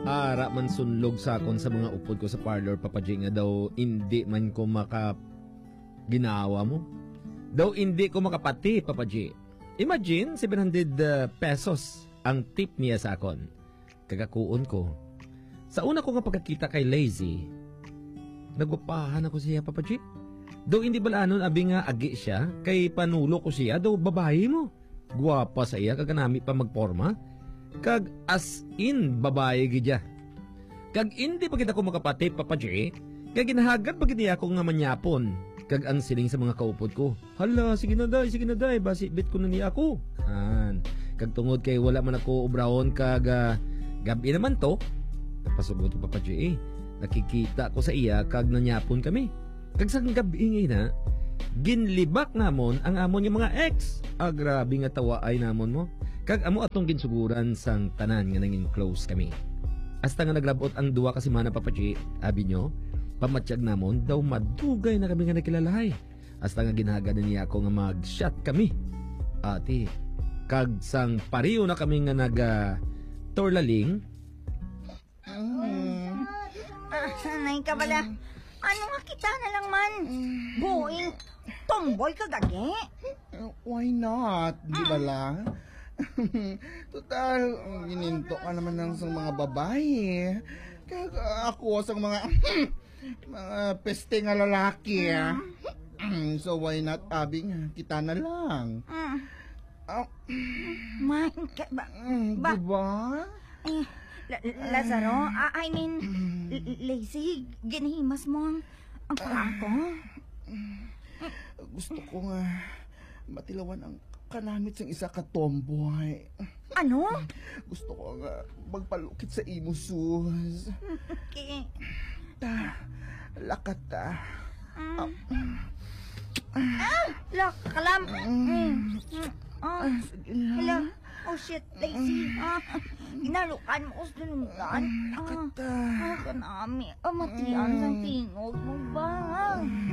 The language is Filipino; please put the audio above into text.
ara man sunlog sa akon sa mga upod ko sa parlor, Papa J, nga daw hindi man ko ginawa mo. Daw hindi ko makapati, Papa J. Imagine, 700 pesos ang tip niya sa akon. Kagakuon ko. Sa una ko nga pagkakita kay Lazy, nagwapahan ako siya, Papa J. Daw hindi balanon abi nga agi siya, kay panulo ko siya, daw babae mo. Guwapa sa iya, kaganami pa magporma. Kag as in babae gidya. Kag hindi pa kita ko makapati, Papa J, kag ginahagad pa gid ako nga manyapon. Kag ang siling sa mga kaupod ko, hala, sige na day, basi bit ko na niya ako. Kag tungod kay wala man ako ubrahon, kag gabi naman to, napasugot ko, Papa J, nakikita ko sa iya, kag nanyapon kami. Kag sa gabi ngay na, ginlibak namon ang amon yung mga ex. Grabe nga tawa ay namon mo. Kag amo atong ginsuguran sang tanan nga naging close kami. Hasta nga naglabot ang duwa kasi mana, Papa J, abi nyo, pamatsyag namon daw madugay na kami nga nakilalahay. Hasta nga ginahagad niya ako nga mag-shot kami. Ati, kag sang pariyo na kami nga torlaling. Sanay ka bala. Ano nga kita na lang man? Buing tomboy ka gagi? Why not? Di ba lang? Total, gininto ka naman ng mga babae. Kaya ako sa mga peste nga lalaki. So why not, abing kita na lang? Man ka ba? Diba? Lazaro, I mean, Lazy, ginihimas mo ang ko. Gusto ko nga matilawan ang kanamit sa isa ka tomboy. Ano? Gusto ko nga magpalukit sa imo, sus. Okay. Lakat ta. Kalam. Hello. Oh shit, Lazy. Ginalukan mo ko sa lungan. Lakat ta. Kanami. Matiyan ng tingog mo ba?